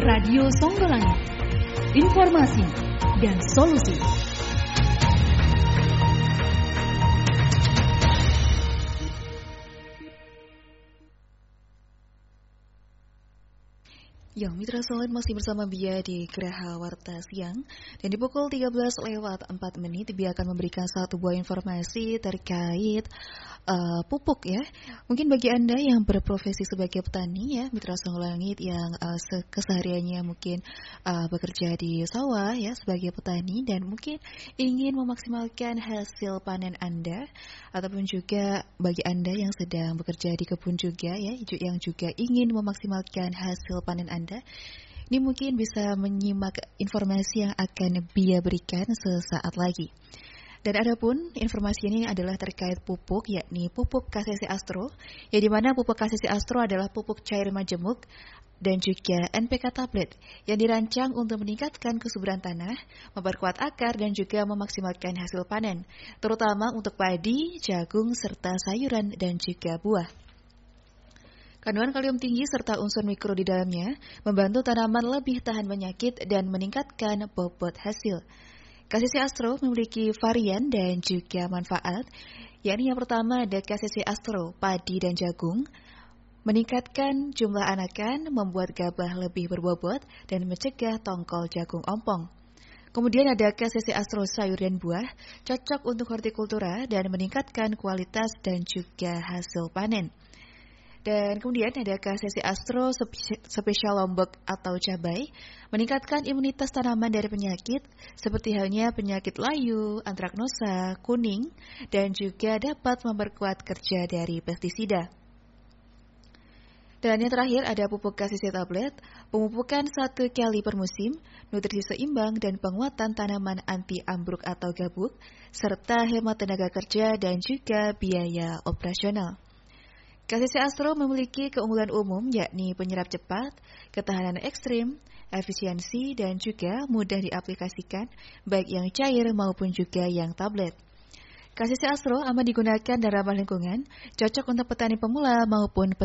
Radio Songgolangit, informasi dan solusi. Ya, Mitra Solid masih bersama Bia di Geraha Warta Siang. Dan di pukul 13:04 Bia akan memberikan satu buah informasi terkait pupuk ya. Mungkin bagi Anda yang berprofesi sebagai petani ya, Mitra Songgolangit yang kesehariannya mungkin bekerja di sawah ya sebagai petani dan mungkin ingin memaksimalkan hasil panen Anda, ataupun juga bagi Anda yang sedang bekerja di kebun juga ya, yang juga ingin memaksimalkan hasil panen Anda. Ini mungkin bisa menyimak informasi yang akan Bia berikan sesaat lagi. Dan adapun informasi ini adalah terkait pupuk, yakni pupuk KCC Astro, yang dimana pupuk KCC Astro adalah pupuk cair majemuk dan juga NPK tablet yang dirancang untuk meningkatkan kesuburan tanah, memperkuat akar dan juga memaksimalkan hasil panen, terutama untuk padi, jagung, serta sayuran dan juga buah. Kandungan kalium tinggi serta unsur mikro di dalamnya membantu tanaman lebih tahan penyakit dan meningkatkan bobot hasil. KCC Astro memiliki varian dan juga manfaat, yakni yang pertama ada KCC Astro padi dan jagung, meningkatkan jumlah anakan, membuat gabah lebih berbobot, dan mencegah tongkol jagung ompong. Kemudian ada KCC Astro sayur dan buah, cocok untuk hortikultura dan meningkatkan kualitas dan juga hasil panen. Dan kemudian ada KCC Astro spesial lombok atau cabai, meningkatkan imunitas tanaman dari penyakit, seperti halnya penyakit layu, antraknosa, kuning, dan juga dapat memperkuat kerja dari pestisida. Dan yang terakhir ada pupuk KCC tablet, pemupukan 1 kali per musim, nutrisi seimbang dan penguatan tanaman anti ambruk atau gabuk, serta hemat tenaga kerja dan juga biaya operasional. KCC Astro memiliki keunggulan umum yakni penyerap cepat, ketahanan ekstrim, efisiensi, dan juga mudah diaplikasikan baik yang cair maupun juga yang tablet. KCC Astro aman digunakan dan ramah lingkungan, cocok untuk petani pemula maupun